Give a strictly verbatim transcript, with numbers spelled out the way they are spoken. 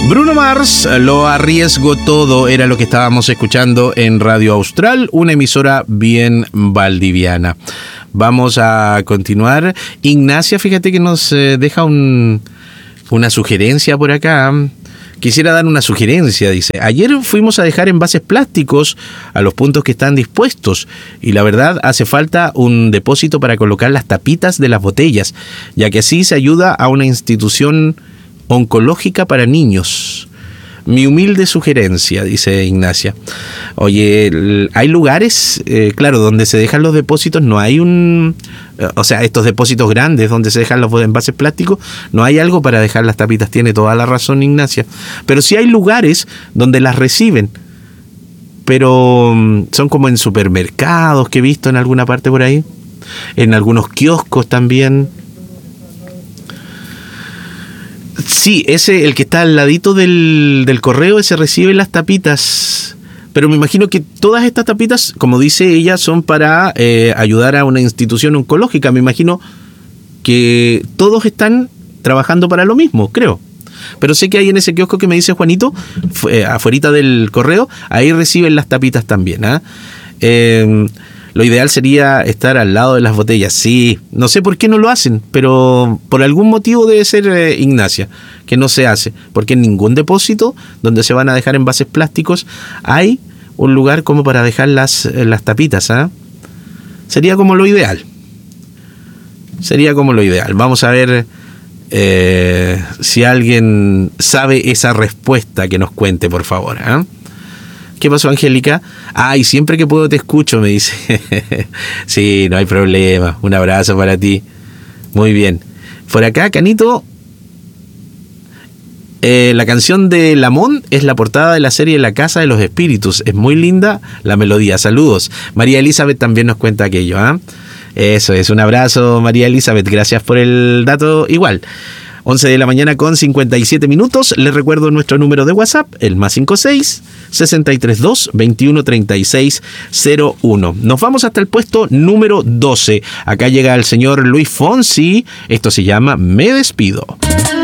Bruno Mars, Lo arriesgo todo, era lo que estábamos escuchando en Radio Austral, una emisora bien valdiviana. Vamos a continuar. Ignacia, fíjate que nos eh, deja un, una sugerencia por acá. Quisiera dar una sugerencia, dice. Ayer fuimos a dejar envases plásticos a los puntos que están dispuestos y la verdad hace falta un depósito para colocar las tapitas de las botellas, ya que así se ayuda a una institución oncológica para niños. Mi humilde sugerencia, dice Ignacia. Oye, hay lugares, eh, claro, donde se dejan los depósitos, no hay un... O sea, estos depósitos grandes donde se dejan los envases plásticos, no hay algo para dejar las tapitas. Tiene toda la razón Ignacia. Pero sí hay lugares donde las reciben. Pero son como en supermercados que he visto en alguna parte por ahí. En algunos kioscos también. Sí, ese, el que está al ladito del, del correo, ese recibe las tapitas. Pero me imagino que todas estas tapitas, como dice ella, son para eh, ayudar a una institución oncológica. Me imagino que todos están trabajando para lo mismo, creo. Pero sé que hay en ese kiosco que me dice Juanito, eh, afuerita del correo, ahí reciben las tapitas también, ¿eh? Eh, Lo ideal sería estar al lado de las botellas. Sí, no sé por qué no lo hacen, pero por algún motivo debe ser, eh, Ignacia, que no se hace. Porque en ningún depósito donde se van a dejar envases plásticos hay un lugar como para dejar las, las tapitas, ¿eh? Sería como lo ideal. Sería como lo ideal. Vamos a ver eh, si alguien sabe esa respuesta, que nos cuente, por favor, ¿eh? ¿Qué pasó, Angélica? Ay, siempre que puedo te escucho, me dice. Sí, no hay problema. Un abrazo para ti. Muy bien. Por acá, Canito, eh, la canción de Lamont es la portada de la serie La Casa de los Espíritus. Es muy linda la melodía. Saludos. María Elizabeth también nos cuenta aquello, ¿ah? ¿eh? Eso es. Un abrazo, María Elizabeth. Gracias por el dato. Igual. once de la mañana con cincuenta y siete minutos. Les recuerdo nuestro número de WhatsApp, el más cincuenta y seis, sesenta y tres dos, veintiuno treinta y seis cero uno. Nos vamos hasta el puesto número doce. Acá llega el señor Luis Fonsi. Esto se llama Me Despido.